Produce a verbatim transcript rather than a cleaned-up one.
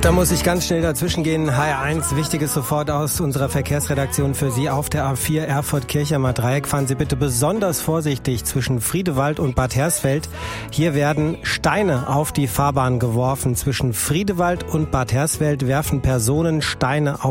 Da muss ich ganz schnell dazwischen gehen. H R eins, Wichtiges sofort aus unserer Verkehrsredaktion für Sie auf der A vier Erfurt-Kirchheimer Dreieck. Fahren Sie bitte besonders vorsichtig zwischen Friedewald und Bad Hersfeld. Hier werden Steine auf die Fahrbahn geworfen. Zwischen Friedewald und Bad Hersfeld werfen Personen Steine auf